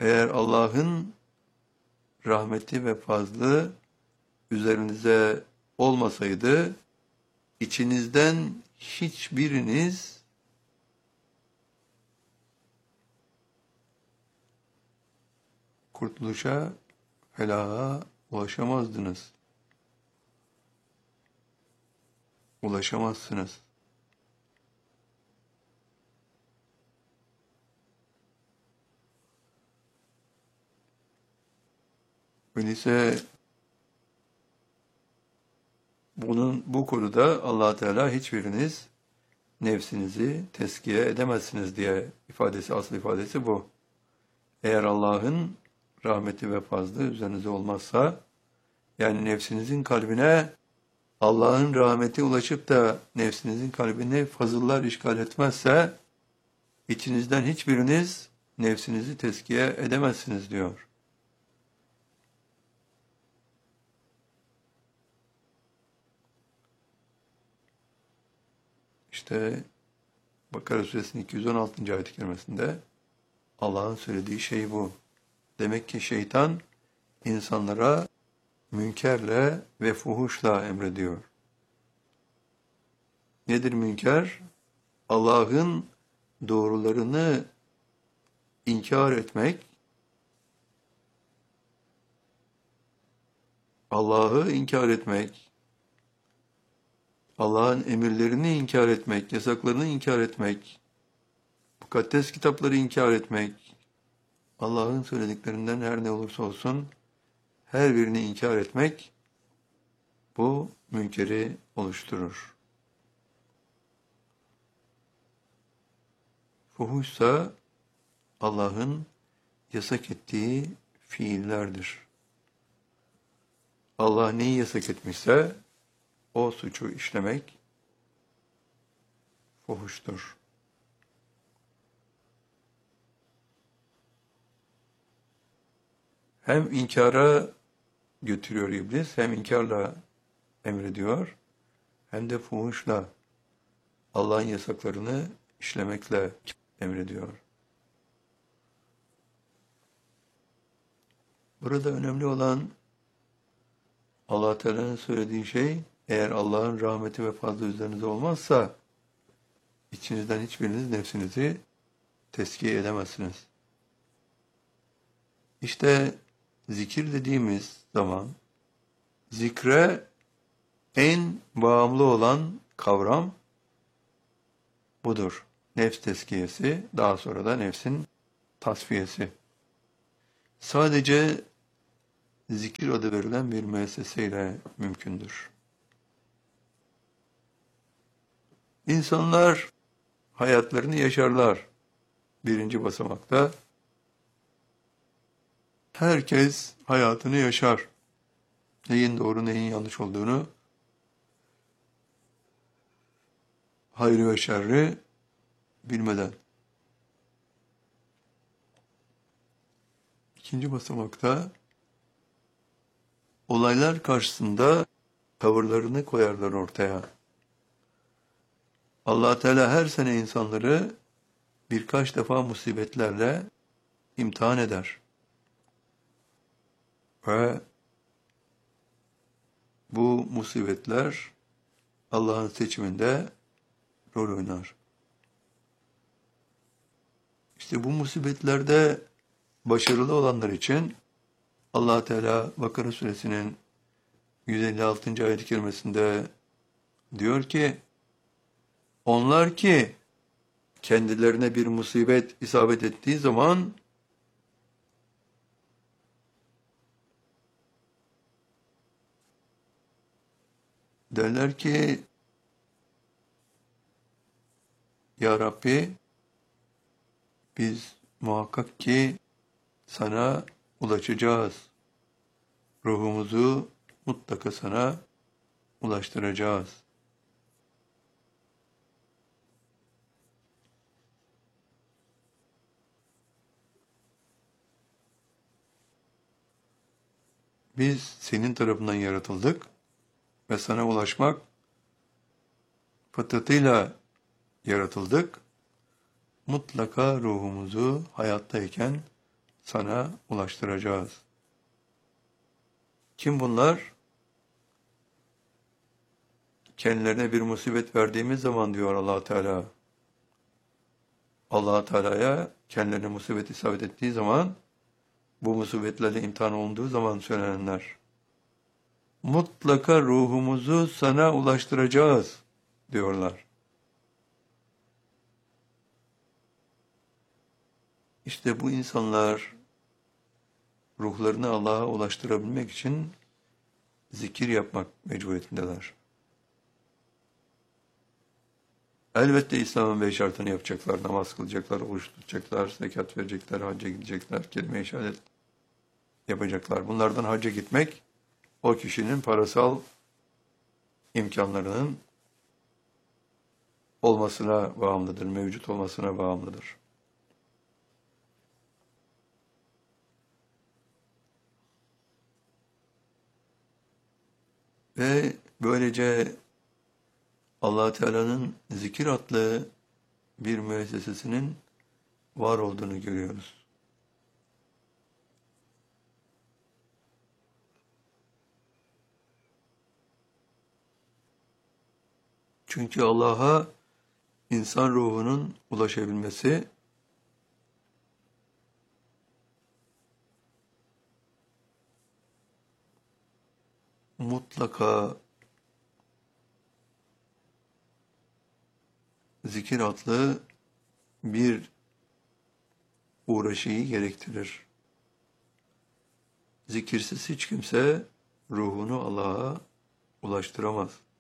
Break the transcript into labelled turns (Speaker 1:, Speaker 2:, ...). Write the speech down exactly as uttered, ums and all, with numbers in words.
Speaker 1: Eğer Allah'ın rahmeti ve fazlı üzerinize olmasaydı, içinizden hiçbiriniz kurtuluşa, felaha ulaşamazdınız. Ulaşamazsınız. Öyleyse bunun bu konuda Allah Teala hiçbiriniz nefsinizi teskiye edemezsiniz diye ifadesi, asıl ifadesi bu. Eğer Allah'ın rahmeti ve fazlı üzerinize olmazsa, yani nefsinizin kalbine Allah'ın rahmeti ulaşıp da nefsinizin kalbine fazıllar işgal etmezse, içinizden hiçbiriniz nefsinizi teskiye edemezsiniz diyor. İşte Bakara Suresinin iki yüz on altıncı ayet-i kerimesinde Allah'ın söylediği şey bu. Demek ki şeytan insanlara münkerle ve fuhuşla emrediyor. Nedir münker? Allah'ın doğrularını inkar etmek, Allah'ı inkar etmek, Allah'ın emirlerini inkar etmek, yasaklarını inkar etmek, mukaddes kitapları inkar etmek, Allah'ın söylediklerinden her ne olursa olsun her birini inkar etmek, bu münkeri oluşturur. Fuhuşsa Allah'ın yasak ettiği fiillerdir. Allah neyi yasak etmişse o suçu işlemek fuhuştur. Hem inkara götürüyor iblis, hem inkarla emrediyor, hem de fuhuşla, Allah'ın yasaklarını işlemekle emrediyor. Burada önemli olan Allah Teala'nın söylediği şey, eğer Allah'ın rahmeti ve fazla üzerinize olmazsa, içinizden hiçbiriniz nefsinizi teskiye edemezsiniz. İşte zikir dediğimiz zaman, zikre en bağımlı olan kavram budur. Nefs teskiyesi, daha sonra da nefsin tasfiyesi. Sadece zikir adı verilen bir müesseseyle mümkündür. İnsanlar hayatlarını yaşarlar. Birinci basamakta herkes hayatını yaşar. Neyin doğru, neyin yanlış olduğunu, hayrı ve şerri bilmeden. İkinci basamakta olaylar karşısında tavırlarını koyarlar ortaya. Allah Teala her sene insanları birkaç defa musibetlerle imtihan eder. Ve bu musibetler Allah'ın seçiminde rol oynar. İşte bu musibetlerde başarılı olanlar için Allah Teala Bakara Suresinin yüz elli altıncı ayet-i kerimesinde diyor ki, onlar ki kendilerine bir musibet isabet ettiği zaman derler ki, Ya Rabbi, biz muhakkak ki sana ulaşacağız. Ruhumuzu mutlaka sana ulaştıracağız. Biz senin tarafından yaratıldık ve sana ulaşmak fıtratıyla yaratıldık. Mutlaka ruhumuzu hayattayken sana ulaştıracağız. Kim bunlar? Kendilerine bir musibet verdiğimiz zaman diyor Allah Teala. Allah Teala'ya kendilerine musibet isabet ettiği zaman, bu musibetlerle imtihan olunduğu zaman söylenenler. Mutlaka ruhumuzu sana ulaştıracağız diyorlar. İşte bu insanlar ruhlarını Allah'a ulaştırabilmek için zikir yapmak mecburiyetindeler. Elbette İslam'ın beş şartını yapacaklar, namaz kılacaklar, oruç tutacaklar, zekat verecekler, hacca gidecekler, kelime-i şehadet yapacaklar. Bunlardan hacca gitmek, o kişinin parasal imkanlarının olmasına bağımlıdır, mevcut olmasına bağımlıdır. Ve böylece Allah Teala'nın zikir adlı bir müessesesinin var olduğunu görüyoruz. Çünkü Allah'a insan ruhunun ulaşabilmesi mutlaka zikir adlı bir uğraşıyı gerektirir. Zikirsiz hiç kimse ruhunu Allah'a ulaştıramaz.